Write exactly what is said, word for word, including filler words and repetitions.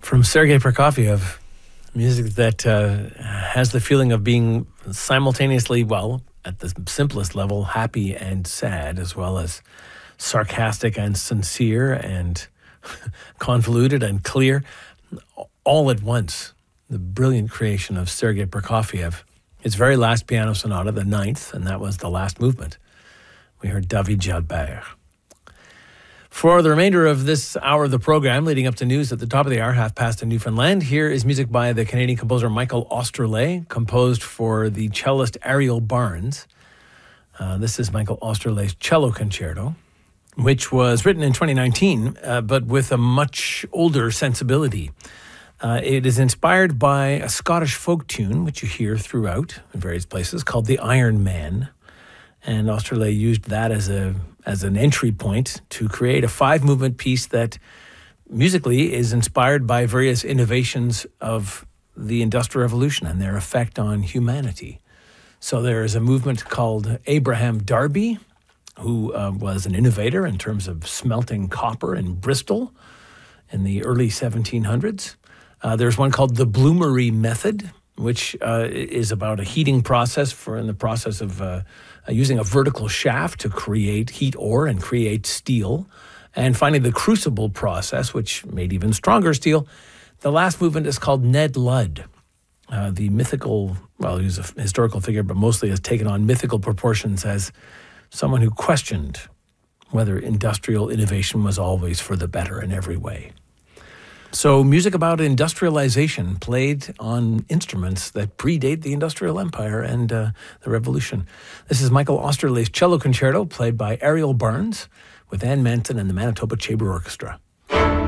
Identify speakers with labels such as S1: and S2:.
S1: From Sergei Prokofiev, music that uh, has the feeling of being simultaneously, well, at the simplest level, happy and sad, as well as sarcastic and sincere and convoluted and clear, all at once. The brilliant creation of Sergei Prokofiev. His very last piano sonata, the ninth, and that was the last movement. We heard David Jalbert. For the remainder of this hour of the program, leading up to news at the top of the hour, half past in Newfoundland, here is music by the Canadian composer Michael Osterle, composed for the cellist Ariel Barnes. Uh, this is Michael Osterle's Cello Concerto, which was written in twenty nineteen, uh, but with a much older sensibility. Uh, it is inspired by a Scottish folk tune, which you hear throughout in various places, called The Iron Man. And Osterle used that as a as an entry point to create a five-movement piece that musically is inspired by various innovations of the Industrial Revolution and their effect on humanity. So there is a movement called Abraham Darby, who uh, was an innovator in terms of smelting copper in Bristol in the early seventeen hundreds. Uh, there's one called the Bloomery Method, which uh, is about a heating process for in the process of uh, uh, using a vertical shaft to create heat ore and create steel. And finally, the crucible process, which made even stronger steel. The last movement is called Ned Ludd. Uh, the mythical, well, he was a historical figure, but mostly has taken on mythical proportions as someone who questioned whether industrial innovation was always for the better in every way. So music about industrialization played on instruments that predate the industrial empire and uh, the revolution. This is Michael Osterle's Cello Concerto, played by Ariel Barnes with Ann Manson and the Manitoba Chamber Orchestra.